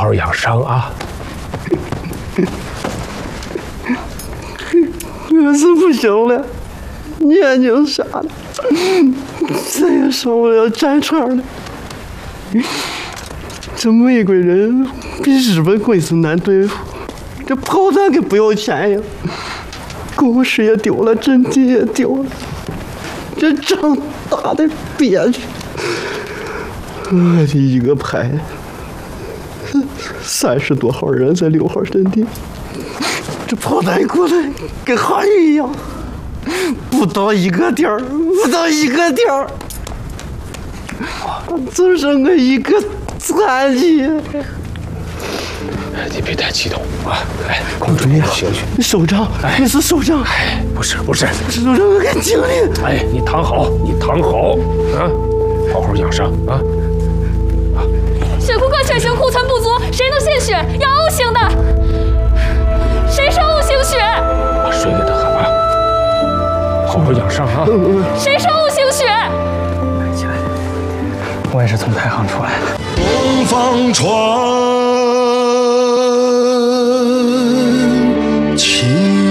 好养伤啊！ 我是不行了，眼睛傻了，再也受不了站串了。这玫瑰人比日本鬼子难对付，这炮弹可不要钱呀，狗屎也丢了，阵地也丢了，这仗打的憋屈。我的一个排，30多号人在6号阵地，这炮弹过来跟韩语一样，不到一个点儿，不到一个点儿，就剩个一个残疾。 你别太激动啊！来，控制你的情绪。 首长，你是首长？ 哎，不是， 首长，我跟经理。 哎，你躺好，啊，好好养伤啊。 血库克血型库存不足，谁能献血？要 O 型的。谁是 O 型血？ 把水给他喝啊！好好养伤啊！ 谁是 O 型血？ 起来，我也是从太行出来的。 东方传奇。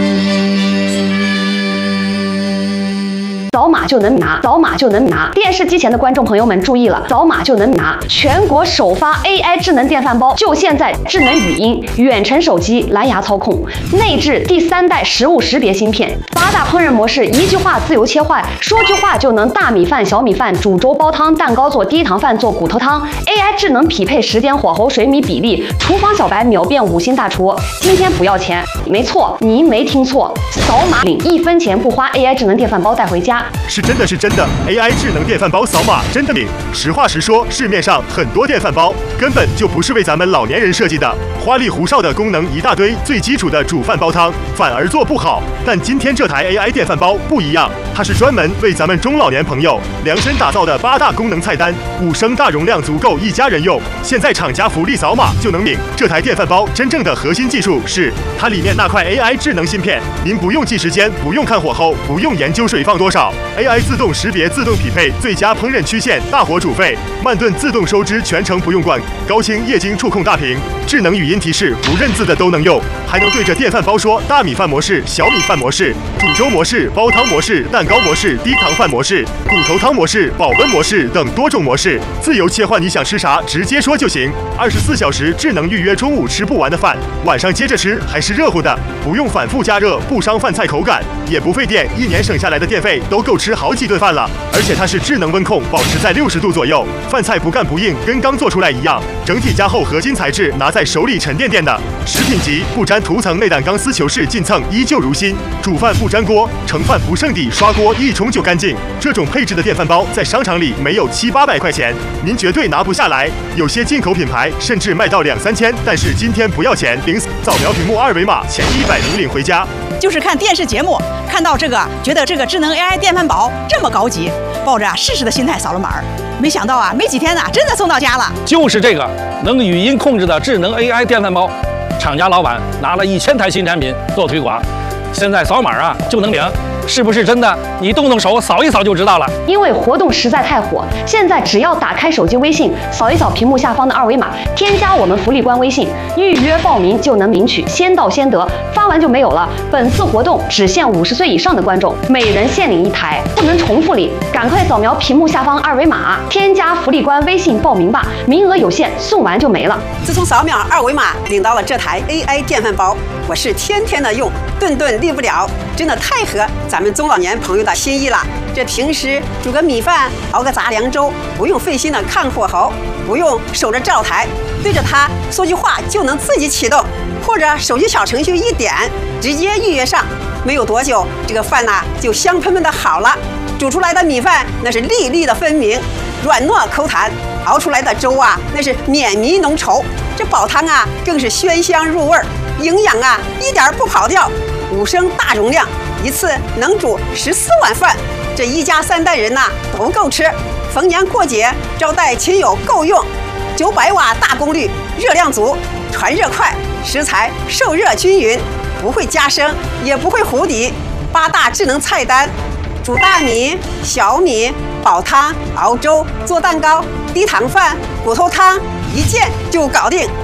扫码就能拿，扫码就能拿。电视机前的观众朋友们注意了，扫码就能拿！全国首发 AI 智能电饭煲，就现在！智能语音、远程手机、蓝牙操控，内置第3代食物识别芯片，8大烹饪模式，一句话自由切换，说句话就能大米饭、小米饭、煮粥、煲汤、蛋糕做低糖饭、做骨头汤。AI 智能匹配时间、火候、水米比例，厨房小白秒变5星大厨。今天不要钱，没错，您没听错，扫码领1分钱不花 AI 智能电饭煲带回家。 是真的 AI 智能电饭煲扫码真的灵。实话实说，市面上很多电饭煲根本就不是为咱们老年人设计的，花里胡哨的功能一大堆，最基础的煮饭煲汤反而做不好。但今天这台 AI 电饭煲不一样，它是专门为咱们中老年朋友量身打造的8大功能菜单，5升大容量足够一家人用。现在厂家福利扫码就能领。这台电饭煲真正的核心技术是它里面那块 AI 智能芯片，您不用记时间，不用看火候，不用研究水放多少。AI 自动识别、自动匹配最佳烹饪曲线、大火煮沸、慢炖自动收汁，全程不用管，高清液晶触控大屏，智能语音提示，不认字的都能用，还能对着电饭煲说大米饭模式、小米饭模式、煮粥模式、煲汤模式、蛋糕模式、低糖饭模式、骨头汤模式、保温模式等多种模式，自由切换你想吃啥，直接说就行。24小时智能预约中午吃不完的饭，晚上接着吃，还是热乎的，不用反复加热，不伤饭菜口感，也不费电，1年省下来的电费都够吃好几顿饭了。而且它是智能温控，保持在60度左右，饭菜不干不硬，跟刚做出来一样。整体加厚合金材质，拿在手里沉甸甸的，食品级不沾涂层内胆钢丝球式进蹭，依旧如新。煮饭不粘锅，盛饭不剩底，刷锅一冲就干净。这种配置的电饭煲在商场里没有700-800块钱，您绝对拿不下来。有些进口品牌甚至卖到2-3千，但是今天不要钱，扫描屏幕2维码，前100名领回家。 就是看电视节目看到这个，觉得这个智能 AI 电饭煲这么高级，抱着试试的心态扫了码，没想到没几天真的送到家了。 就是这个能语音控制的智能 AI 电饭煲，厂家老板拿了1000台新产品做推广，现在扫码就能领。是不是真的？你动手扫一扫就知道了。 因为活动实在太火，现在只要打开手机微信，扫一扫屏幕下方的2维码，添加我们福利官微信，预约报名就能领取，先到先得，发完就没有了。本次活动只限50岁以上的观众，每人限领1台，不能重复领。赶快扫描屏幕下方2维码，添加福利官微信报名吧，名额有限，送完就没了。 自从扫描2维码领到了这台 AI 电饭煲，我是天天的用，顿顿离不了，真的太合咱们中老年朋友的心意了。这平时煮个米饭，熬个杂粮粥，不用费心的看火候，不用守着灶台，对着它说句话就能自己启动，或者手机小程序一点，直接预约上。没有多久，这个饭就香喷喷的好了。煮出来的米饭那是粒粒的分明，软糯口弹；熬出来的粥那是绵密浓稠。这煲汤更是鲜香入味，营养一点不跑调。5升大容量，一次能煮14碗饭，这一家3代人都够吃。逢年过节招待亲友够用。900瓦大功率，热量足，传热快，食材受热均匀，不会加生，也不会糊底。8大智能菜单：煮大米、小米、煲汤、熬粥、做蛋糕、低糖饭、骨头汤，一键就搞定。